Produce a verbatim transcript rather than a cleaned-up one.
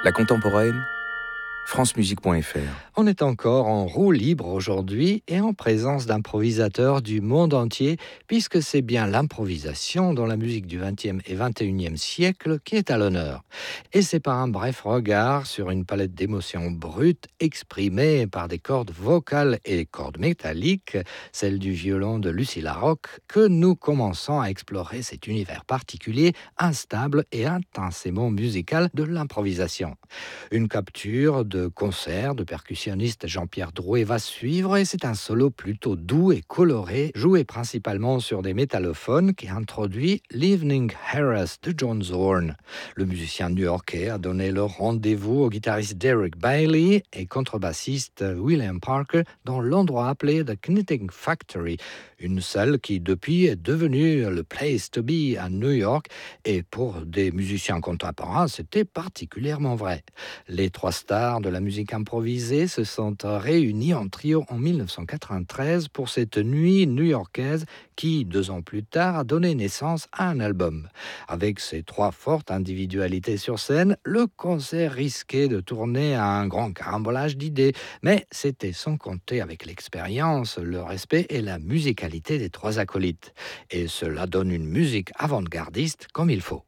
La contemporaine, francemusique point f r. On est encore en roue libre aujourd'hui et en présence d'improvisateurs du monde entier, puisque c'est bien l'improvisation dans la musique du vingtième et vingt et unième siècle qui est à l'honneur. Et c'est par un bref regard sur une palette d'émotions brutes exprimées par des cordes vocales et cordes métalliques, celle du violon de Lucy Larocque, que nous commençons à explorer cet univers particulier, instable et intensément musical de l'improvisation. Une capture de concert de percussionniste Jean-Pierre Drouet va suivre et c'est un solo plutôt doux et coloré, joué principalement sur des métallophones qui introduit l'Evening Harass de John Zorn. Le musicien new-yorkais a donné le rendez-vous au guitariste Derek Bailey et contrebassiste William Parker dans l'endroit appelé The Knitting Factory, une salle qui depuis est devenue le place to be à New York, et pour des musiciens contemporains, c'était particulièrement vrai. Les trois stars de la musique improvisée se sont réunis en trio en dix-neuf cent quatre-vingt-treize pour cette nuit new-yorkaise qui, deux ans plus tard, a donné naissance à un album. Avec ces trois fortes individualités sur scène, le concert risquait de tourner à un grand carambolage d'idées, mais c'était sans compter avec l'expérience, le respect et la musicalité des trois acolytes. Et cela donne une musique avant-gardiste comme il faut.